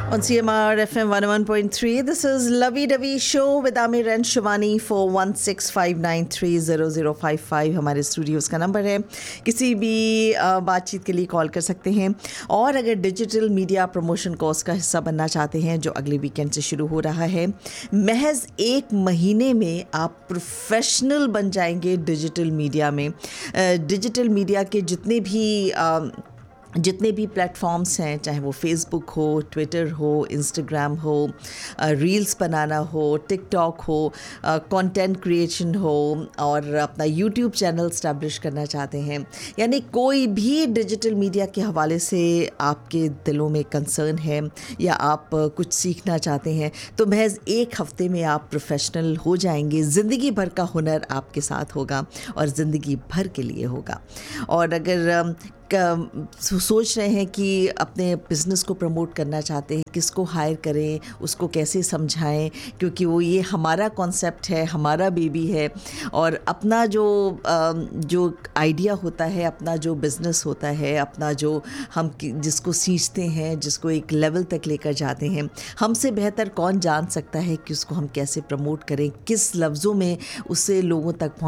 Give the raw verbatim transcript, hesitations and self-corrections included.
On C M R F M one oh one point three, this is Lovey Dovey Show with Amir and Shivani. four one six five nine three zero zero five five हमारे Studios का number है. किसी भी बातचीत के लिए call कर सकते हैं. और अगर डिजिटल मीडिया प्रमोशन कोर्स का हिस्सा बनना चाहते हैं जो अगले वीकेंड से शुरू हो रहा है, महज एक महीने में आप प्रोफेशनल बन जाएंगे डिजिटल मीडिया में. डिजिटल मीडिया के जितने भी जितने भी प्लेटफॉर्म्स हैं, चाहे वो फेसबुक हो, ट्विटर हो, इंस्टाग्राम हो, रील्स बनाना हो, टिकटॉक हो, कंटेंट क्रिएशन हो, और अपना यूट्यूब चैनल स्टैब्लिश करना चाहते हैं, यानी कोई भी डिजिटल मीडिया के हवाले से आपके दिलों में कंसर्न है या आप कुछ सीखना चाहते हैं, तो महज एक हफ्ते में आप प्रोफेशनल हो जाएंगे. ज़िंदगी भर का हुनर आपके साथ होगा और ज़िंदगी भर के लिए होगा. और अगर सोच रहे हैं कि अपने बिज़नेस को प्रमोट करना चाहते हैं, किसको हायर करें, उसको कैसे समझाएं, क्योंकि वो ये हमारा कॉन्सेप्ट है, हमारा बेबी है, और अपना जो जो आइडिया होता है, अपना जो बिज़नेस होता है, अपना जो हम जिसको सींचते हैं, जिसको एक लेवल तक लेकर जाते हैं, हमसे बेहतर कौन जान सकता है कि उसको हम कैसे प्रमोट करें, किस लफ्ज़ों में उससे लोगों तक